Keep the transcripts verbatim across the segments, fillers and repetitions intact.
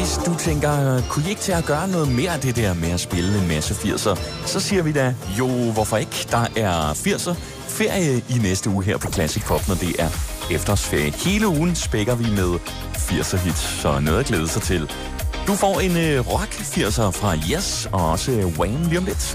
Hvis du tænker, kunne I ikke til at gøre noget mere af det der med at spille en masse firser, så siger vi da, jo, hvorfor ikke? Der er firser ferie i næste uge her på Classic Pop, når det er efterårsferie. Hele ugen spækker vi med firser hits, så noget at glæde sig til. Du får en øh, rock firser fra Yes, og også øh, Wayne lige om lidt.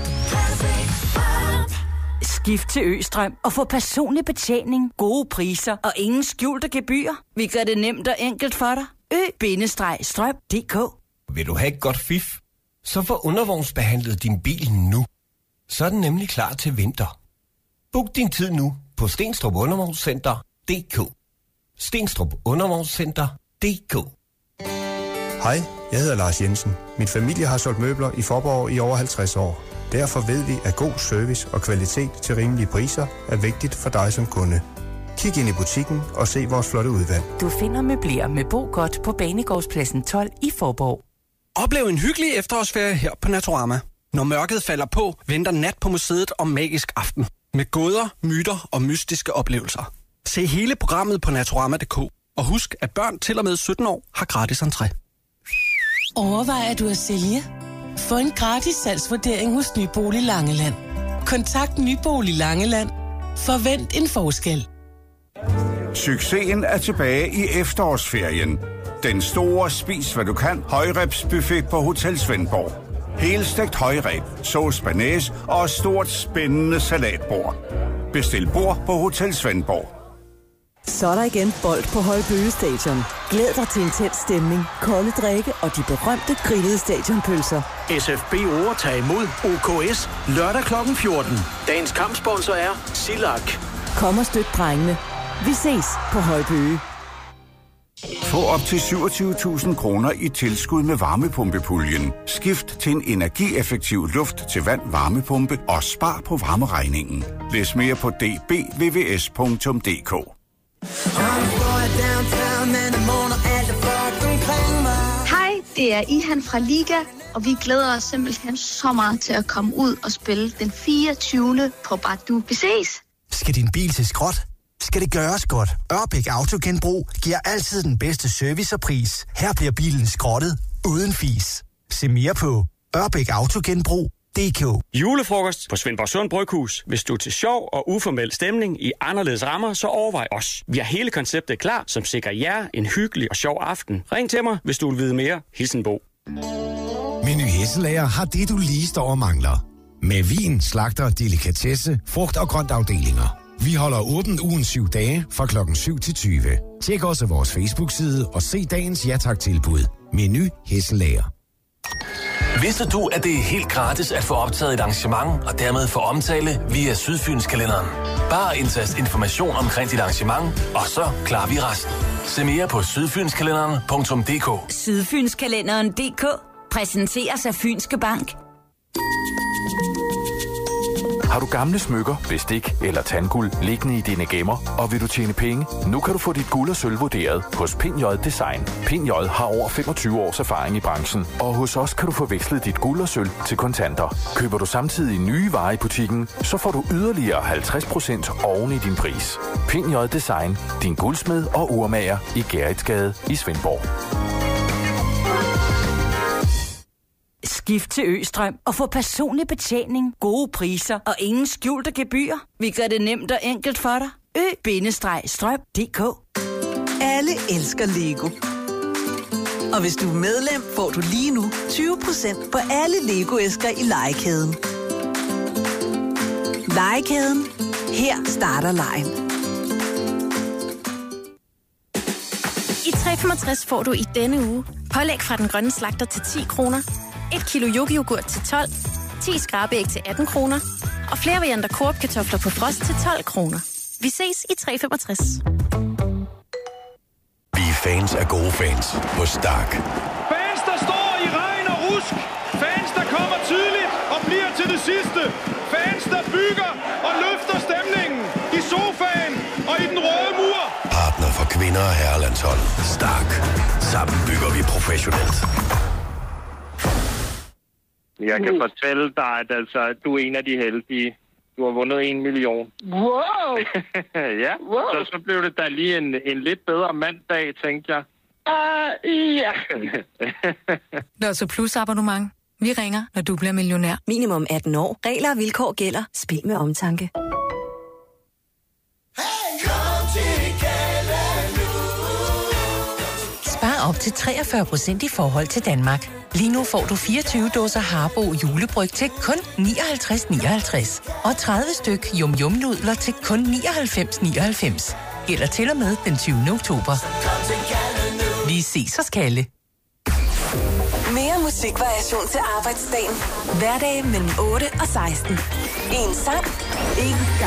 Skift til Østrøm og få personlig betjening, gode priser og ingen skjulte gebyrer. Vi gør det nemt og enkelt for dig. Ø-strøm punktum d k. Vil du have et godt fif? Så få undervognsbehandlet din bil nu. Så er den nemlig klar til vinter. Book din tid nu på Stenstrup Undervognscenter punktum d k. Stenstrup Undervognscenter punktum d k. Hej, jeg hedder Lars Jensen. Min familie har solgt møbler i Faaborg i over halvtreds år. Derfor ved vi, at god service og kvalitet til rimelige priser er vigtigt for dig som kunde. Kig ind i butikken og se vores flotte udvalg. Du finder møbler med Bo Godt på Banegårdspladsen tolv i Faaborg. Oplev en hyggelig efterårsferie her på Naturama. Når mørket falder på, venter Nat på museet om magisk aften. Med gåder, myter og mystiske oplevelser. Se hele programmet på naturama punktum d k. Og husk, at børn til og med sytten år har gratis entré. Overvejer du at sælge? Få en gratis salgsvurdering hos Nybolig Langeland. Kontakt Nybolig Langeland. Forvent en forskel. Succesen er tilbage i efterårsferien. Den store spis hvad du kan højrebsbuffet på Hotel Svendborg. Helstegt højreb, sauce bearnaise og stort spændende salatbord. Bestil bord på Hotel Svendborg. Så er der igen bold på Højbøge Stadion. Glæd dig til intens stemning, kolde drikke og de berømte grillede stadionpølser. S F B overtager imod O K S lørdag klokken fjorten. Dagens kampsponsor er Silak. Kom og støt drengene. Vi ses på Højbøge. Få op til syvogtyve tusind kroner i tilskud med varmepumpepuljen. Skift til en energieffektiv luft til vand varmepumpe og spar på varmeregningen. Læs mere på d b v v s punktum d k. Hej, det er Ihan fra Liga, og vi glæder os simpelthen så meget til at komme ud og spille den fireogtyvende på Badu. Vi ses! Skal din bil til skrot? Skal det gøres godt? Ørbæk Autogenbrug giver altid den bedste service og pris. Her bliver bilen skrottet uden fis. Se mere på ørbæk autogenbrug punktum d k. Julefrokost på Svendborg Sund Bryghus. Hvis du er til sjov og uformel stemning i anderledes rammer, så overvej os. Vi har hele konceptet klar, som sikrer jer en hyggelig og sjov aften. Ring til mig, hvis du vil vide mere. Hilsen Bo. Meny Hesselager har det, du lige står og mangler. Med vin, slagter, delikatesse, frugt og grønt afdelinger. Vi holder åbent ugen syv dage fra klokken syv til tyve. Tjek også vores Facebook-side og se dagens ja tak-tilbud. Meny Hesselager. Vidste du, at det er helt gratis at få optaget et arrangement og dermed få omtale via Sydfynskalenderen? Bare indtast information omkring dit arrangement, og så klarer vi resten. Se mere på sydfynskalenderen punktum d k. Sydfynskalenderen punktum d k præsenteres af Fynske Bank. Har du gamle smykker, bestik eller tandguld liggende i dine gemmer, og vil du tjene penge? Nu kan du få dit guld og sølv vurderet hos Pind J Design. Pind J har over femogtyve års erfaring i branchen, og hos os kan du få vekslet dit guld og sølv til kontanter. Køber du samtidig nye varer i butikken, så får du yderligere halvtreds procent oven i din pris. Pind J Design, din guldsmed og urmager i Gerritsgade i Svendborg. Skift til Østrøm og få personlig betjening, gode priser og ingen skjulte gebyrer. Vi gør det nemt og enkelt for dig. Ø-strøm punktum d k. Alle elsker Lego. Og hvis du er medlem, får du lige nu tyve procent på alle Lego-æsker i Legekæden. Legekæden. Her starter legen. I tre femogtres får du i denne uge pålæg fra Den Grønne Slagter til ti kroner, et kilo yoghurt til tolv, ti skrabeæg til atten kroner og flere varianter Coop-kartofler på frost til tolv kroner. Vi ses i tre femogtres. Vi er fans af gode fans på Stark. Fans, der står i regn og rusk. Fans, der kommer tidligt og bliver til det sidste. Fans, der bygger og løfter stemningen i sofaen og i den røde mur. Partner for kvinder og herrelandshold. Stark. Sammen bygger vi professionelt. Jeg kan fortælle dig, at altså, du er en af de heldige. Du har vundet en million. Wow! ja, wow. Så, så blev det da lige en, en lidt bedre mandag, tænkte jeg. Uh, ja. Lotto Plus abonnement. Vi ringer, når du bliver millionær. Minimum atten år. Regler og vilkår gælder. Spil med omtanke. Spar op til treogfyrre procent i forhold til Danmark. Lige nu får du fireogtyve dåser Harbo julebryg til kun nioghalvtreds nioghalvtreds. Og tredive styk Yum Yum nudler til kun nioghalvfems nioghalvfems. Gælder til og med den tyvende oktober. Vi ses og Skalle. Mere musikvariation til arbejdsdagen. Hverdag mellem otte og seksten. En sang, en gang.